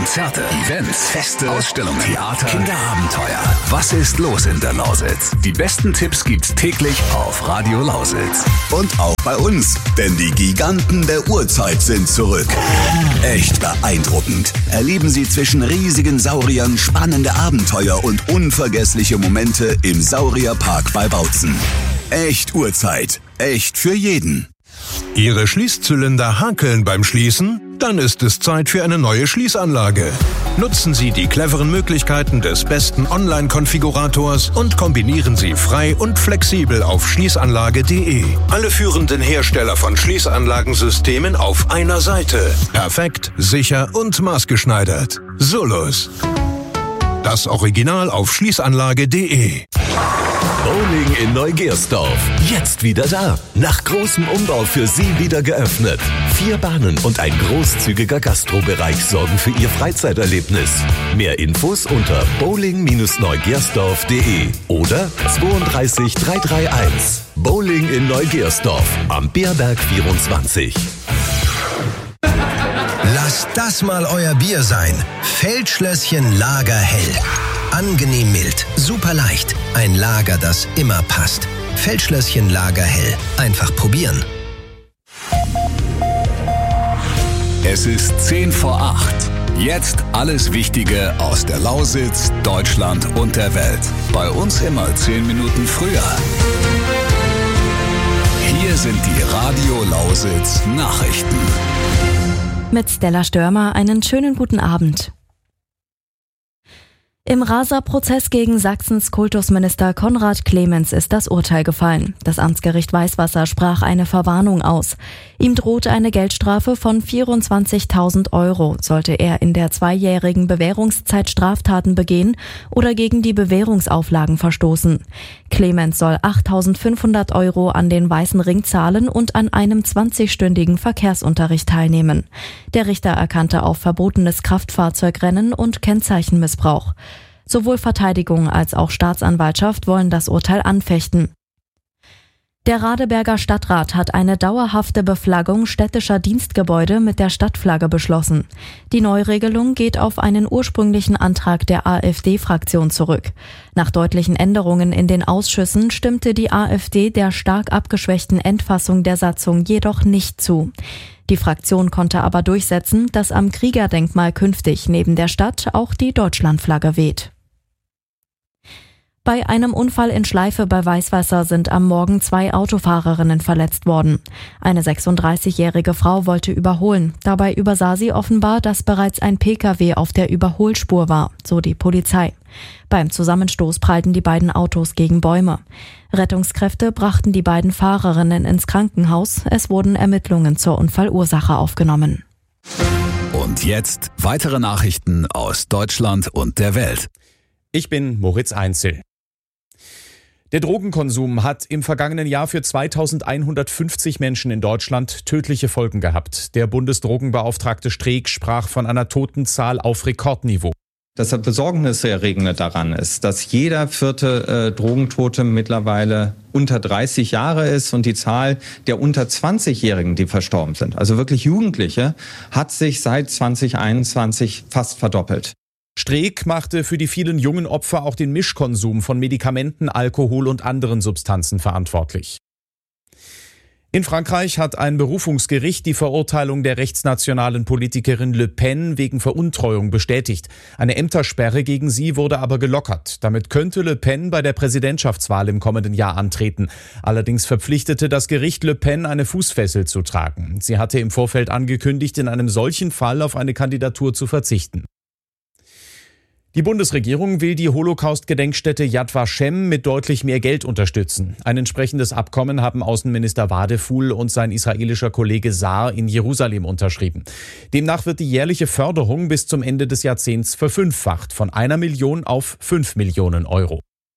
Konzerte, Events, Feste, Ausstellungen, Theater, Kinderabenteuer. Was ist los in der Lausitz? Die besten Tipps gibt's täglich auf Radio Lausitz. Und auch bei uns, denn die Giganten der Urzeit sind zurück. Echt beeindruckend. Erleben Sie zwischen riesigen Sauriern spannende Abenteuer und unvergessliche Momente im Saurierpark bei Bautzen. Echt Urzeit. Echt für jeden. Ihre Schließzylinder hakeln beim Schließen? Dann ist es Zeit für eine neue Schließanlage. Nutzen Sie die cleveren Möglichkeiten des besten Online-Konfigurators und kombinieren Sie frei und flexibel auf schließanlage.de. Alle führenden Hersteller von Schließanlagensystemen auf einer Seite. Perfekt, sicher und maßgeschneidert. Solus. Das Original auf schließanlage.de. Bowling in Neugersdorf. Jetzt wieder da. Nach großem Umbau für Sie wieder geöffnet. 4 Bahnen und ein großzügiger Gastrobereich sorgen für Ihr Freizeiterlebnis. Mehr Infos unter bowling-neugersdorf.de oder 32 331. Bowling in Neugersdorf am Beerberg 24. Lasst das mal euer Bier sein. Feldschlösschen Lagerhell. Angenehm mild, super leicht. Ein Lager, das immer passt. Feldschlösschen Lagerhell. Einfach probieren. Es ist 10 vor 8. Jetzt alles Wichtige aus der Lausitz, Deutschland und der Welt. Bei uns immer 10 Minuten früher. Hier sind die Radio Lausitz Nachrichten. Mit Stella Störmer einen schönen guten Abend. Im Rasa-Prozess gegen Sachsens Kultusminister Konrad Clemens ist das Urteil gefallen. Das Amtsgericht Weißwasser sprach eine Verwarnung aus. Ihm droht eine Geldstrafe von 24.000 €, sollte er in der 2-jährigen Bewährungszeit Straftaten begehen oder gegen die Bewährungsauflagen verstoßen. Clemens soll 8.500 € an den Weißen Ring zahlen und an einem 20-stündigen Verkehrsunterricht teilnehmen. Der Richter erkannte auch verbotenes Kraftfahrzeugrennen und Kennzeichenmissbrauch. Sowohl Verteidigung als auch Staatsanwaltschaft wollen das Urteil anfechten. Der Radeberger Stadtrat hat eine dauerhafte Beflaggung städtischer Dienstgebäude mit der Stadtflagge beschlossen. Die Neuregelung geht auf einen ursprünglichen Antrag der AfD-Fraktion zurück. Nach deutlichen Änderungen in den Ausschüssen stimmte die AfD der stark abgeschwächten Endfassung der Satzung jedoch nicht zu. Die Fraktion konnte aber durchsetzen, dass am Kriegerdenkmal künftig neben der Stadt auch die Deutschlandflagge weht. Bei einem Unfall in Schleife bei Weißwasser sind am Morgen 2 Autofahrerinnen verletzt worden. Eine 36-jährige Frau wollte überholen. Dabei übersah sie offenbar, dass bereits ein Pkw auf der Überholspur war, so die Polizei. Beim Zusammenstoß prallten die beiden Autos gegen Bäume. Rettungskräfte brachten die beiden Fahrerinnen ins Krankenhaus. Es wurden Ermittlungen zur Unfallursache aufgenommen. Und jetzt weitere Nachrichten aus Deutschland und der Welt. Ich bin Moritz Einzel. Der Drogenkonsum hat im vergangenen Jahr für 2150 Menschen in Deutschland tödliche Folgen gehabt. Der Bundesdrogenbeauftragte Streeck sprach von einer Totenzahl auf Rekordniveau. Das Besorgniserregende daran ist, dass jeder 4. Drogentote mittlerweile unter 30 Jahre ist und die Zahl der unter 20-Jährigen, die verstorben sind, also wirklich Jugendliche, hat sich seit 2021 fast verdoppelt. Streeck machte für die vielen jungen Opfer auch den Mischkonsum von Medikamenten, Alkohol und anderen Substanzen verantwortlich. In Frankreich hat ein Berufungsgericht die Verurteilung der rechtsnationalen Politikerin Le Pen wegen Veruntreuung bestätigt. Eine Ämtersperre gegen sie wurde aber gelockert. Damit könnte Le Pen bei der Präsidentschaftswahl im kommenden Jahr antreten. Allerdings verpflichtete das Gericht Le Pen, eine Fußfessel zu tragen. Sie hatte im Vorfeld angekündigt, in einem solchen Fall auf eine Kandidatur zu verzichten. Die Bundesregierung will die Holocaust-Gedenkstätte Yad Vashem mit deutlich mehr Geld unterstützen. Ein entsprechendes Abkommen haben Außenminister Wadefuhl und sein israelischer Kollege Saar in Jerusalem unterschrieben. Demnach wird die jährliche Förderung bis zum Ende des Jahrzehnts verfünffacht, von 1 Million auf 5 Millionen Euro.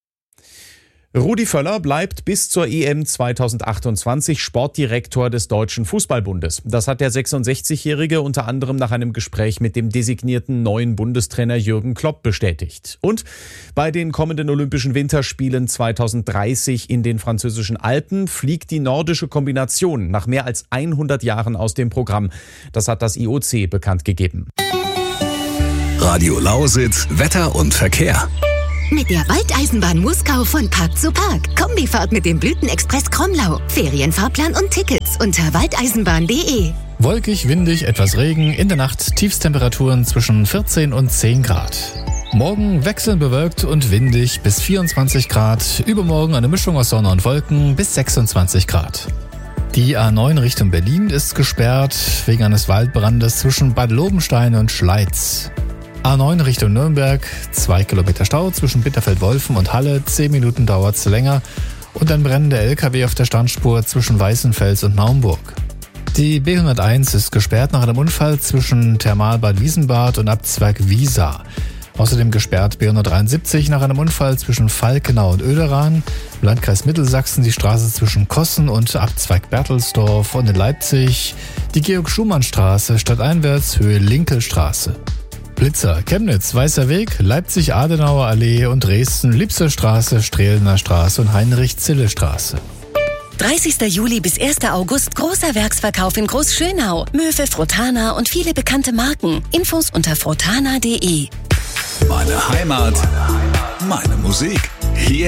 Rudi Völler bleibt bis zur EM 2028 Sportdirektor des Deutschen Fußballbundes. Das hat der 66-Jährige unter anderem nach einem Gespräch mit dem designierten neuen Bundestrainer Jürgen Klopp bestätigt. Und bei den kommenden Olympischen Winterspielen 2030 in den französischen Alpen fliegt die nordische Kombination nach mehr als 100 Jahren aus dem Programm. Das hat das IOC bekannt gegeben. Radio Lausitz, Wetter und Verkehr. Mit der Waldeisenbahn Muskau von Park zu Park. Kombifahrt mit dem Blütenexpress Kromlau. Ferienfahrplan und Tickets unter waldeisenbahn.de. Wolkig, windig, etwas Regen, in der Nacht Tiefstemperaturen zwischen 14 und 10 Grad. Morgen wechselnd bewölkt und windig bis 24 Grad. Übermorgen eine Mischung aus Sonne und Wolken bis 26 Grad. Die A9 Richtung Berlin ist gesperrt wegen eines Waldbrandes zwischen Bad Lobenstein und Schleiz. A9 Richtung Nürnberg, 2 Kilometer Stau zwischen Bitterfeld-Wolfen und Halle, 10 Minuten dauert es länger und ein brennender LKW auf der Standspur zwischen Weißenfels und Naumburg. Die B101 ist gesperrt nach einem Unfall zwischen Thermalbad Wiesenbad und Abzweig Wiesa. Außerdem gesperrt B173 nach einem Unfall zwischen Falkenau und Oederaen, im Landkreis Mittelsachsen die Straße zwischen Kossen und Abzweig Bertelsdorf und in Leipzig die Georg-Schumann-Straße stadteinwärts Höhe Linkelstraße. Blitzer, Chemnitz, Weißer Weg, Leipzig-Adenauer Allee und Dresden, Liebster Straße, Strehlener Straße und Heinrich-Zille-Straße. 30. Juli bis 1. August großer Werksverkauf in Großschönau. Möwe, Frotana und viele bekannte Marken. Infos unter frotana.de. Meine Heimat, meine Musik. Hier